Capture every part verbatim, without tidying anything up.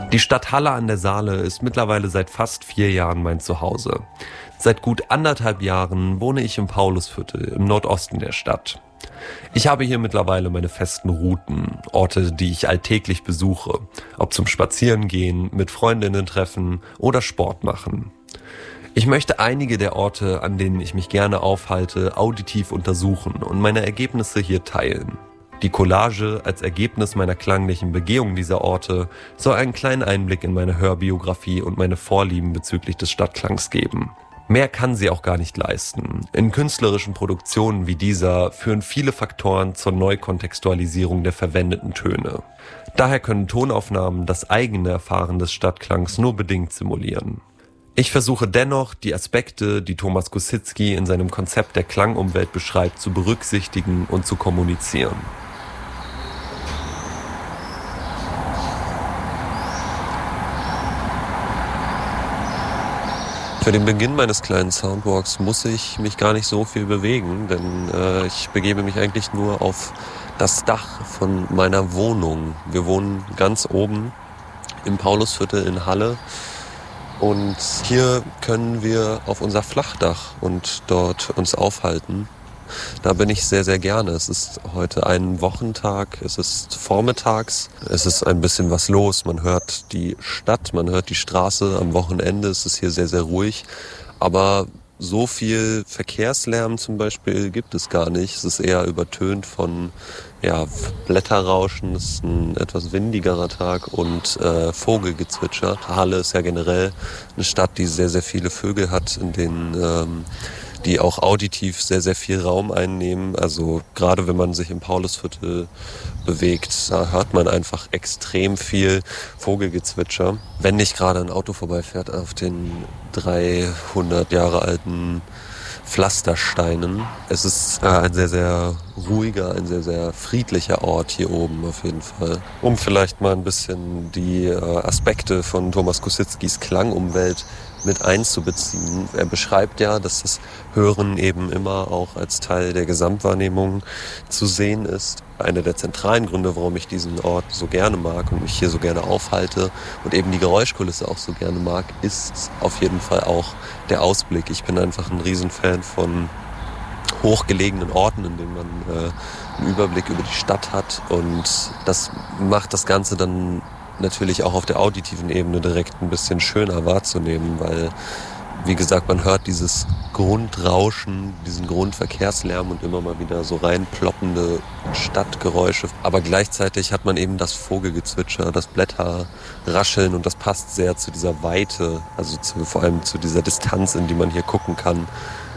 Die Stadt Halle an der Saale ist mittlerweile seit fast vier Jahren mein Zuhause. Seit gut anderthalb Jahren wohne ich im Paulusviertel im Nordosten der Stadt. Ich habe hier mittlerweile meine festen Routen, Orte, die ich alltäglich besuche, ob zum Spazierengehen, mit Freundinnen treffen oder Sport machen. Ich möchte einige der Orte, an denen ich mich gerne aufhalte, auditiv untersuchen und meine Ergebnisse hier teilen. Die Collage als Ergebnis meiner klanglichen Begehung dieser Orte soll einen kleinen Einblick in meine Hörbiografie und meine Vorlieben bezüglich des Stadtklangs geben. Mehr kann sie auch gar nicht leisten. In künstlerischen Produktionen wie dieser führen viele Faktoren zur Neukontextualisierung der verwendeten Töne. Daher können Tonaufnahmen das eigene Erfahren des Stadtklangs nur bedingt simulieren. Ich versuche dennoch, die Aspekte, die Thomas Kosinski in seinem Konzept der Klangumwelt beschreibt, zu berücksichtigen und zu kommunizieren. Für den Beginn meines kleinen Soundwalks muss ich mich gar nicht so viel bewegen, denn äh, ich begebe mich eigentlich nur auf das Dach von meiner Wohnung. Wir wohnen ganz oben im Paulusviertel in Halle und hier können wir auf unser Flachdach und dort uns aufhalten. Da bin ich sehr, sehr gerne. Es ist heute ein Wochentag, es ist vormittags, es ist ein bisschen was los. Man hört die Stadt, man hört die Straße. Am Wochenende ist es hier sehr, sehr ruhig. Aber so viel Verkehrslärm zum Beispiel gibt es gar nicht. Es ist eher übertönt von ja, Blätterrauschen. Es ist ein etwas windigerer Tag und äh, Vogelgezwitscher. Halle ist ja generell eine Stadt, die sehr, sehr viele Vögel hat, in denen ähm, die auch auditiv sehr, sehr viel Raum einnehmen. Also gerade wenn man sich im Paulusviertel bewegt, da hört man einfach extrem viel Vogelgezwitscher. Wenn nicht gerade ein Auto vorbeifährt auf den dreihundert Jahre alten Pflastersteinen. Es ist äh, ein sehr, sehr ruhiger, ein sehr, sehr friedlicher Ort hier oben auf jeden Fall. Um vielleicht mal ein bisschen die äh, Aspekte von Thomas Kosinskis Klangumwelt mit einzubeziehen. Er beschreibt ja, dass das Hören eben immer auch als Teil der Gesamtwahrnehmung zu sehen ist. Einer der zentralen Gründe, warum ich diesen Ort so gerne mag und mich hier so gerne aufhalte und eben die Geräuschkulisse auch so gerne mag, ist auf jeden Fall auch der Ausblick. Ich bin einfach ein Riesenfan von hochgelegenen Orten, in denen man äh, einen Überblick über die Stadt hat, und das macht das Ganze dann natürlich auch auf der auditiven Ebene direkt ein bisschen schöner wahrzunehmen, weil, wie gesagt, man hört dieses Grundrauschen, diesen Grundverkehrslärm und immer mal wieder so reinploppende Stadtgeräusche. Aber gleichzeitig hat man eben das Vogelgezwitscher, das Blätterrascheln, und das passt sehr zu dieser Weite, also zu, vor allem zu dieser Distanz, in die man hier gucken kann.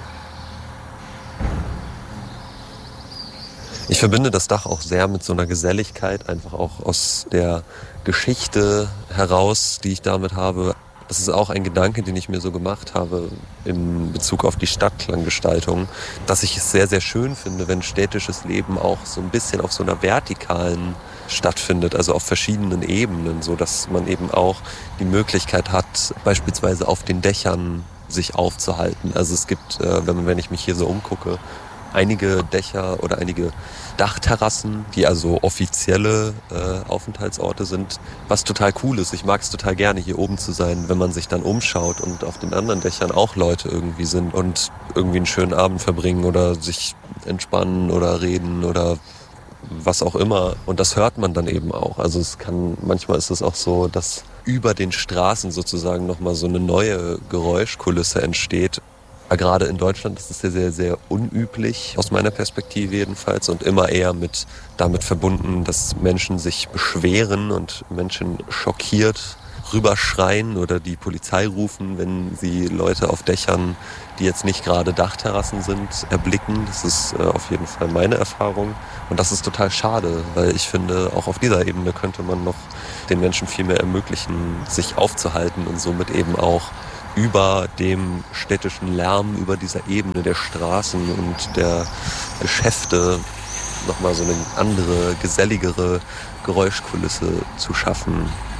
Ich verbinde das Dach auch sehr mit so einer Geselligkeit, einfach auch aus der Geschichte heraus, die ich damit habe. Das ist auch ein Gedanke, den ich mir so gemacht habe in Bezug auf die Stadtklanggestaltung, dass ich es sehr, sehr schön finde, wenn städtisches Leben auch so ein bisschen auf so einer vertikalen stattfindet, also auf verschiedenen Ebenen, so dass man eben auch die Möglichkeit hat, beispielsweise auf den Dächern sich aufzuhalten. Also es gibt, wenn, wenn ich mich hier so umgucke, einige Dächer oder einige Dachterrassen, die also offizielle äh, Aufenthaltsorte sind, was total cool ist. Ich mag es total gerne, hier oben zu sein, wenn man sich dann umschaut und auf den anderen Dächern auch Leute irgendwie sind und irgendwie einen schönen Abend verbringen oder sich entspannen oder reden oder was auch immer. Und das hört man dann eben auch. Also es kann, manchmal ist es auch so, dass über den Straßen sozusagen nochmal so eine neue Geräuschkulisse entsteht. Gerade in Deutschland ist es sehr, sehr, sehr unüblich, aus meiner Perspektive jedenfalls, und immer eher mit damit verbunden, dass Menschen sich beschweren und Menschen schockiert rüberschreien oder die Polizei rufen, wenn sie Leute auf Dächern, die jetzt nicht gerade Dachterrassen sind, erblicken. Das ist äh, auf jeden Fall meine Erfahrung. Und das ist total schade, weil ich finde, auch auf dieser Ebene könnte man noch den Menschen viel mehr ermöglichen, sich aufzuhalten und somit eben auch über dem städtischen Lärm, über dieser Ebene der Straßen und der Geschäfte nochmal so eine andere, geselligere Geräuschkulisse zu schaffen.